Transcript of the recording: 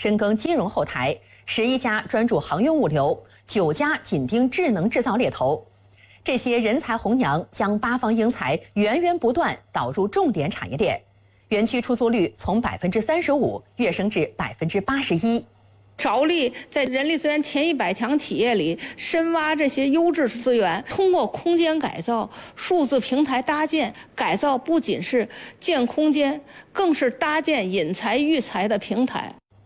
深耕金融后台，11家专注航运物流，9家紧盯智能制造猎头。这些人才红娘将八方英才源源不断导入重点产业链，园区出租率从35%跃升至81%。 着力在人力资源前100强企业里深挖这些优质资源，通过空间改造、数字平台搭建、改造，不仅是建空间，更是搭建引才育才的平台。